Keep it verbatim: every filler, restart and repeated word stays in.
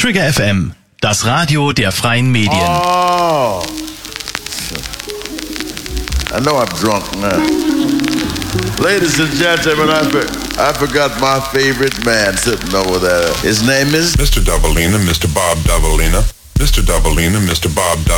Trigger F M, das Radio der freien Medien. Oh. I know I'm drunk now. Ladies and gentlemen, I, for, I forgot my favorite man sitting over there. His name is Mister Doubleina, Mister Bob Doubleina. Mister Doubleina, Mister Bob Doubleina.